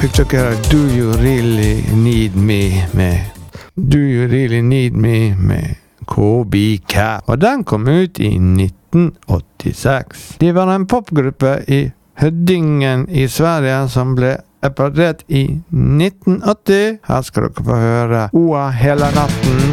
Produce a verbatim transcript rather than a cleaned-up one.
fikk dere høre Do You Really Need Me med Do You Really Need Me med K B Cat. Og den kom ut i nitten åttiseks. De var en popgruppe i Høddingen i Sverige som ble etablert i nitten åtti. Her skal dere få høre Oa hele natten.